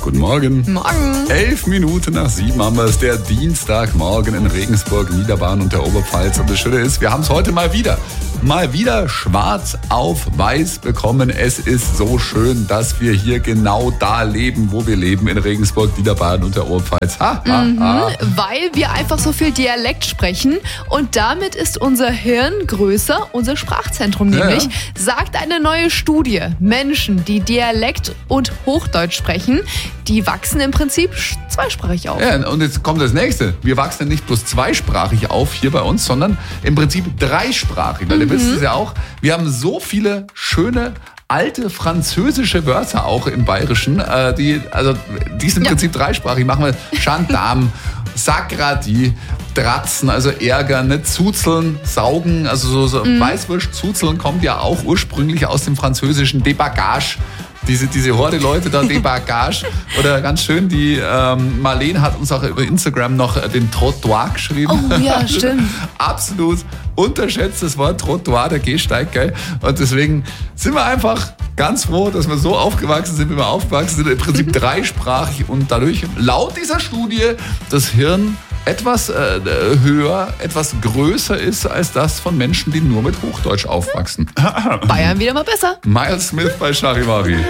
Guten Morgen. Morgen. 11 Minuten nach 7 haben wir es, der Dienstagmorgen in Regensburg, Niederbayern und der Oberpfalz. Und das Schöne ist, wir haben es heute mal wieder schwarz auf weiß bekommen. Es ist so schön, dass wir hier genau da leben, wo wir leben, in Regensburg, Niederbayern und der Oberpfalz. Weil wir einfach so viel Dialekt sprechen und damit ist unser Hirn größer, unser Sprachzentrum nämlich, sagt eine neue Studie. Menschen, die Dialekt und Hochdeutsch sprechen, die wachsen im Prinzip zweisprachig auf. Ja, und jetzt kommt das Nächste. Wir wachsen nicht bloß zweisprachig auf hier bei uns, sondern im Prinzip dreisprachig. Weil ihr wisst es ja auch, wir haben so viele schöne alte französische Wörter auch im Bayerischen, die sind im Prinzip dreisprachig. Machen wir Gendarme, Sagradi, Dratzen, also ärgern, ne? Zuzeln, saugen, also so Weißwurst, Zuzeln kommt ja auch ursprünglich aus dem französischen Débagage. Diese Horde Leute da, Débagage. Oder ganz schön, die Marlene hat uns auch über Instagram noch den Trottoir geschrieben. Oh ja, stimmt. Absolut unterschätztes Wort, Trottoir, der Gehsteig, gell? Und deswegen sind wir einfach ganz froh, dass wir so aufgewachsen sind, wie wir aufgewachsen sind. Im Prinzip dreisprachig und dadurch laut dieser Studie das Hirn etwas höher, etwas größer ist als das von Menschen, die nur mit Hochdeutsch aufwachsen. Bayern wieder mal besser. Miles Smith bei Charivari.